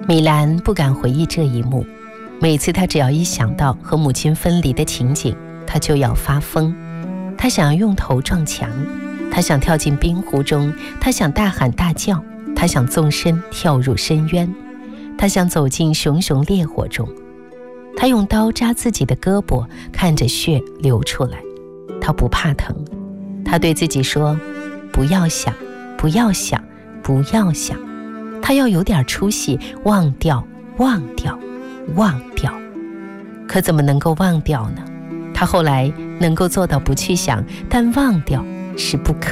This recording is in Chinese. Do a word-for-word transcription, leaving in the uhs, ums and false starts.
米兰不敢回忆这一幕，每次他只要一想到和母亲分离的情景，他就要发疯。他想用头撞墙，他想跳进冰湖中，他想大喊大叫，他想纵身跳入深渊，他想走进熊熊烈火中。他用刀扎自己的胳膊，看着血流出来，他不怕疼。他对自己说，不要想，不要想，不要想。他要有点出息，忘掉，忘掉，忘掉。可怎么能够忘掉呢？他后来能够做到不去想，但忘掉是不可